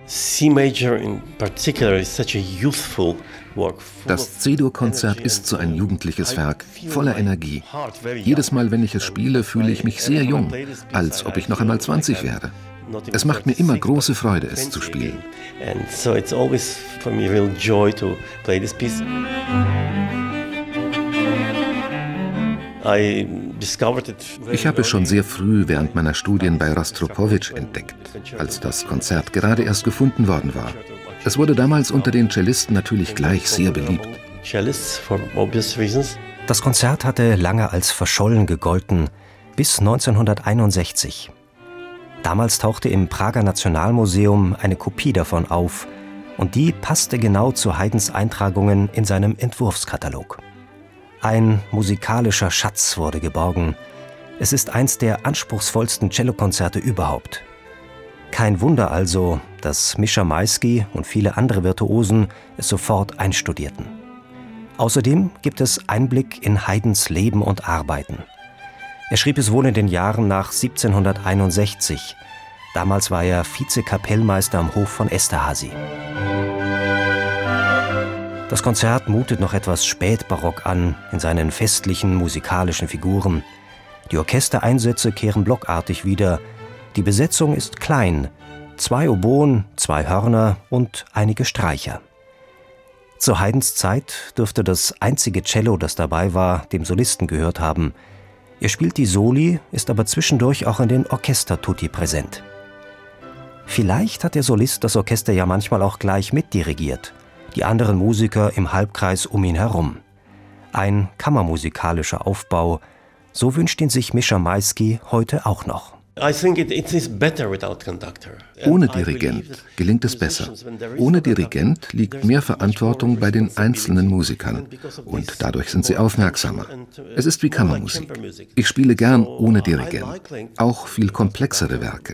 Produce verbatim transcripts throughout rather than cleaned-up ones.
C-Major in particular is such a youthful work. Das C-Dur-Konzert ist so ein jugendliches Werk, voller Energie. Jedes Mal, wenn ich es spiele, fühle ich mich sehr jung, als ob ich noch einmal zwanzig wäre. Es macht mir immer große Freude, es zu spielen. And so it's always for me real joy to play this piece. Ich habe es schon sehr früh während meiner Studien bei Rostropowitsch entdeckt, als das Konzert gerade erst gefunden worden war. Es wurde damals unter den Cellisten natürlich gleich sehr beliebt. Das Konzert hatte lange als verschollen gegolten, bis neunzehnhunderteinundsechzig. Damals tauchte im Prager Nationalmuseum eine Kopie davon auf und die passte genau zu Haydns Eintragungen in seinem Entwurfskatalog. Ein musikalischer Schatz wurde geborgen. Es ist eins der anspruchsvollsten Cellokonzerte überhaupt. Kein Wunder also, dass Mischa Maisky und viele andere Virtuosen es sofort einstudierten. Außerdem gibt es Einblick in Haydns Leben und Arbeiten. Er schrieb es wohl in den Jahren nach siebzehnhunderteinundsechzig. Damals war er Vizekapellmeister am Hof von Esterházy. Das Konzert mutet noch etwas spätbarock an in seinen festlichen musikalischen Figuren. Die Orchestereinsätze kehren blockartig wieder. Die Besetzung ist klein. Zwei Oboen, zwei Hörner und einige Streicher. Zu Haydns Zeit dürfte das einzige Cello, das dabei war, dem Solisten gehört haben. Er spielt die Soli, ist aber zwischendurch auch in den Orchestertutti präsent. Vielleicht hat der Solist das Orchester ja manchmal auch gleich mitdirigiert. Die anderen Musiker im Halbkreis um ihn herum. Ein kammermusikalischer Aufbau, so wünscht ihn sich Mischa Maisky heute auch noch. Ohne Dirigent gelingt es besser. Ohne Dirigent liegt mehr Verantwortung bei den einzelnen Musikern und dadurch sind sie aufmerksamer. Es ist wie Kammermusik. Ich spiele gern ohne Dirigent, auch viel komplexere Werke.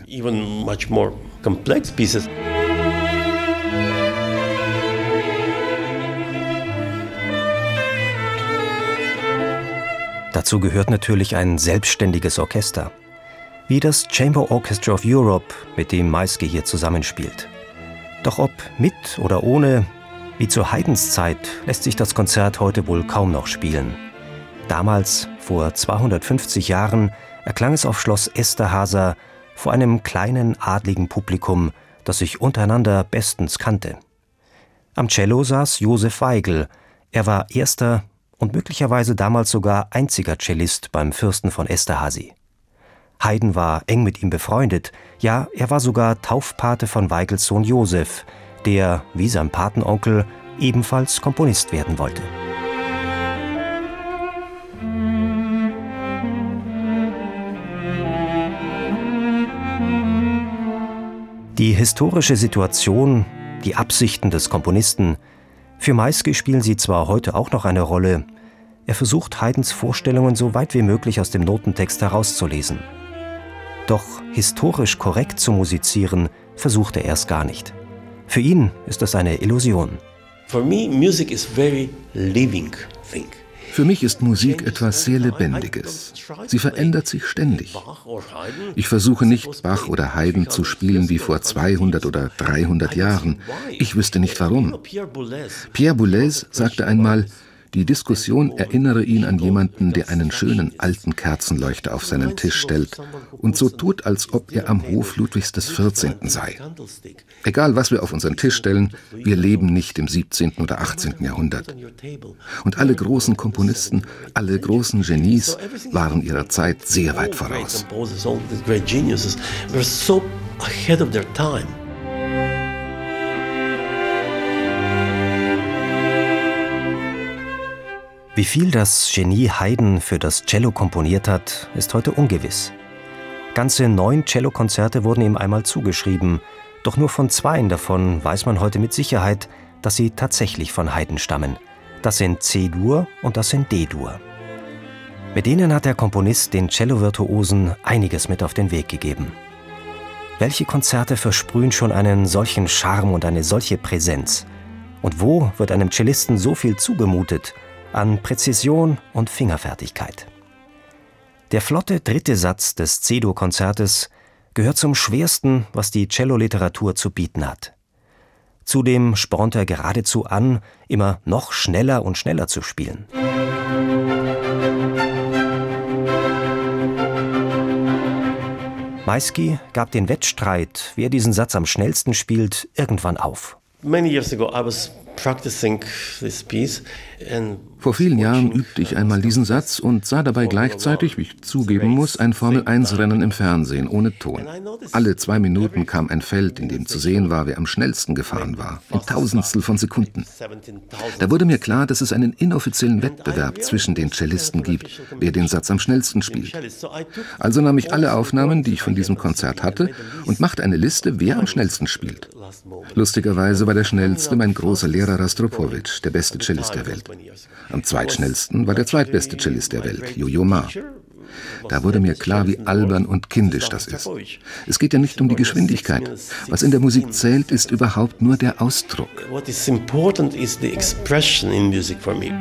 Dazu gehört natürlich ein selbstständiges Orchester, wie das Chamber Orchestra of Europe, mit dem Maisky hier zusammenspielt. Doch ob mit oder ohne, wie zu Haydns Zeit, lässt sich das Konzert heute wohl kaum noch spielen. Damals, vor zweihundertfünfzig Jahren, erklang es auf Schloss Esterházy vor einem kleinen adligen Publikum, das sich untereinander bestens kannte. Am Cello saß Josef Weigl. Er war erster und möglicherweise damals sogar einziger Cellist beim Fürsten von Esterházy. Haydn war eng mit ihm befreundet, ja, er war sogar Taufpate von Weigls Sohn Josef, der, wie sein Patenonkel, ebenfalls Komponist werden wollte. Die historische Situation, die Absichten des Komponisten, für Maisky spielen sie zwar heute auch noch eine Rolle, er versucht Haydns Vorstellungen so weit wie möglich aus dem Notentext herauszulesen. Doch historisch korrekt zu musizieren, versuchte er es gar nicht. Für ihn ist das eine Illusion. For me, music is very living thing. Für mich ist Musik etwas sehr Lebendiges. Sie verändert sich ständig. Ich versuche nicht, Bach oder Haydn zu spielen wie vor zweihundert oder dreihundert Jahren. Ich wüsste nicht warum. Pierre Boulez sagte einmal, die Diskussion erinnere ihn an jemanden, der einen schönen alten Kerzenleuchter auf seinen Tisch stellt und so tut, als ob er am Hof Ludwigs des vierzehnten sei. Egal, was wir auf unseren Tisch stellen, wir leben nicht im siebzehnten oder achtzehnten Jahrhundert. Und alle großen Komponisten, alle großen Genies waren ihrer Zeit sehr weit voraus. Wie viel das Genie Haydn für das Cello komponiert hat, ist heute ungewiss. Ganze neun Cellokonzerte wurden ihm einmal zugeschrieben, doch nur von zweien davon weiß man heute mit Sicherheit, dass sie tatsächlich von Haydn stammen. Das sind C-Dur und das sind D-Dur. Mit denen hat der Komponist den Cello-Virtuosen einiges mit auf den Weg gegeben. Welche Konzerte versprühen schon einen solchen Charme und eine solche Präsenz? Und wo wird einem Cellisten so viel zugemutet an Präzision und Fingerfertigkeit? Der flotte dritte Satz des C-Dur-Konzertes gehört zum schwersten, was die Celloliteratur zu bieten hat. Zudem spornte er geradezu an, immer noch schneller und schneller zu spielen. Maisky gab den Wettstreit, wer diesen Satz am schnellsten spielt, irgendwann auf. Many years ago I was practicing this piece and Vor vielen Jahren übte ich einmal diesen Satz und sah dabei gleichzeitig, wie ich zugeben muss, ein Formel eins Rennen im Fernsehen ohne Ton. Alle zwei Minuten kam ein Feld, in dem zu sehen war, wer am schnellsten gefahren war, in Tausendstel von Sekunden. Da wurde mir klar, dass es einen inoffiziellen Wettbewerb zwischen den Cellisten gibt, wer den Satz am schnellsten spielt. Also nahm ich alle Aufnahmen, die ich von diesem Konzert hatte, und machte eine Liste, wer am schnellsten spielt. Lustigerweise war der schnellste mein großer Lehrer Rostropowitsch, der beste Cellist der Welt. Am zweitschnellsten war der zweitbeste Cellist der Welt, Yo-Yo Ma. Da wurde mir klar, wie albern und kindisch das ist. Es geht ja nicht um die Geschwindigkeit. Was in der Musik zählt, ist überhaupt nur der Ausdruck. what is important is the expression in music for me.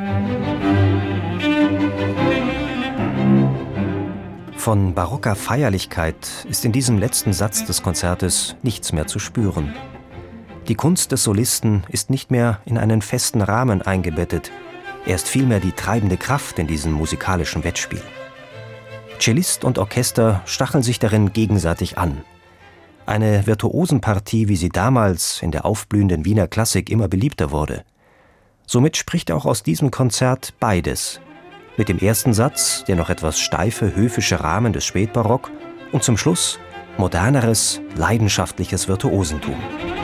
Von barocker Feierlichkeit ist in diesem letzten Satz des Konzertes nichts mehr zu spüren. Die Kunst des Solisten ist nicht mehr in einen festen Rahmen eingebettet. Er ist vielmehr die treibende Kraft in diesem musikalischen Wettspiel. Cellist und Orchester stacheln sich darin gegenseitig an. Eine Virtuosenpartie, wie sie damals in der aufblühenden Wiener Klassik immer beliebter wurde. Somit spricht auch aus diesem Konzert beides. Mit dem ersten Satz der noch etwas steife, höfische Rahmen des Spätbarock und zum Schluss moderneres, leidenschaftliches Virtuosentum.